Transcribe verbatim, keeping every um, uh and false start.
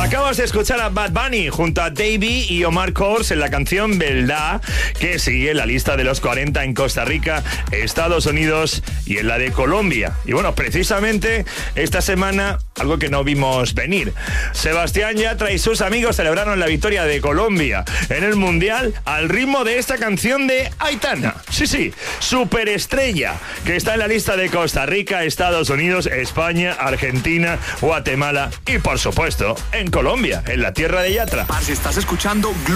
Acabas de escuchar a Bad Bunny junto a Davey y Omar Courtz en la canción Verdad, que sigue la lista de los cuarenta en Costa Rica, Estados Unidos y en la de Colombia. Y bueno, precisamente esta semana, algo que no vimos venir. Sebastián Yatra y sus amigos celebraron la victoria de Colombia en el Mundial al ritmo de esta canción de Aitana. Sí, sí, superestrella, que está en la lista de Costa Rica, Estados Unidos, España, Argentina, Guatemala y, por supuesto, en Colombia, en la tierra de Yatra. Si estás escuchando